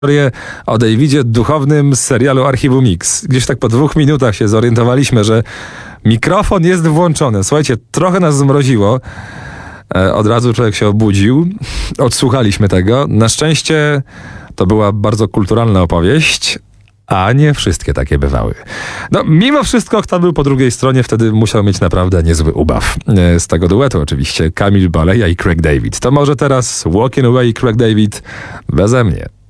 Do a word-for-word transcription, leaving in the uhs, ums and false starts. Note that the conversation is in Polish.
Historię o Davidzie Duchownym z serialu Archiwum Mix. Gdzieś tak po dwóch minutach się zorientowaliśmy, że mikrofon jest włączony. Słuchajcie, trochę nas zmroziło. E, od razu człowiek się obudził. Odsłuchaliśmy tego. Na szczęście to była bardzo kulturalna opowieść, a nie wszystkie takie bywały. No, mimo wszystko, kto był po drugiej stronie, wtedy musiał mieć naprawdę niezły ubaw. E, z tego duetu oczywiście Kamil Baleja i Craig David. To może teraz Walking Away Craig David beze mnie.